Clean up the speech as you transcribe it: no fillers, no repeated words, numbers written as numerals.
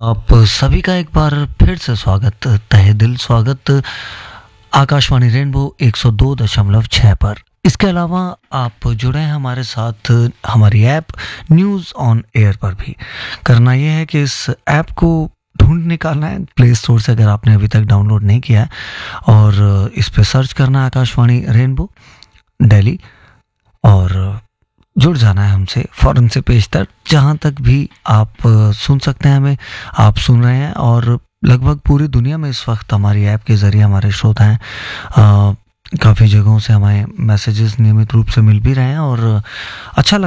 आप सभी का एक बार फिर से स्वागत, तहे दिल स्वागत आकाशवाणी रेनबो 102.6 पर। इसके अलावा आप जुड़े हैं हमारे साथ हमारी ऐप न्यूज़ ऑन एयर पर भी। करना यह है कि इस ऐप को ढूंढ निकालना है प्ले स्टोर से अगर आपने अभी तक डाउनलोड नहीं किया है, और इस पे सर्च करना है आकाशवाणी रेनबो दिल्ली, और जुड़ जाना है हमसे फ़ौरन से पेज तक, जहाँ तक भी आप सुन सकते हैं हमें, आप सुन रहे हैं। और लगभग पूरी दुनिया में इस वक्त हमारी ऐप के ज़रिए हमारे श्रोता हैं। काफ़ी जगहों से हमें मैसेजेस नियमित रूप से मिल भी रहे हैं, और अच्छा लग